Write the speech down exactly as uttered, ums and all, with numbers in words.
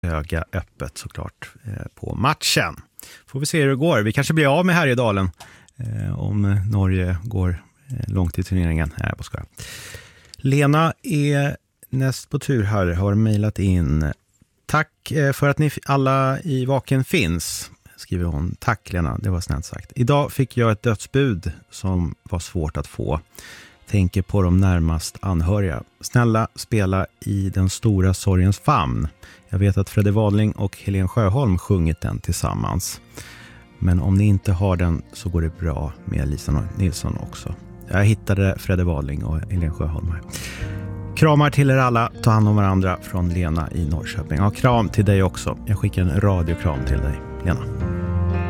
öga öppet såklart eh, på matchen. Får vi se hur det går. Vi kanske blir av med Härjedalen eh, om Norge går eh, långt i turneringen. Nej, vad ska jag. Lena är näst på tur här, har mejlat in. Tack eh, för att ni alla i Vaken finns, skriver hon. Tack Lena, det var snällt sagt. Idag fick jag ett dödsbud som var svårt att få. Tänker på de närmast anhöriga. Snälla, spela i den stora sorgens famn. Jag vet att Fredde Wadling och Helen Sjöholm sjungit den tillsammans. Men om ni inte har den så går det bra med Lisa Nilsson också. Jag hittade Fredde Wadling och Helen Sjöholm här. Kramar till er alla, ta hand om varandra från Lena i Norrköping. Ja, kram till dig också. Jag skickar en radiokram till dig, Lena.